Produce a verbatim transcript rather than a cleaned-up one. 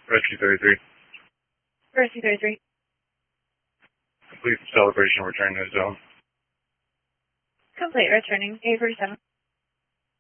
Rescue thirty-three. Rescue thirty-three. Complete the celebration, return to the zone. Complete, returning. A forty-seven.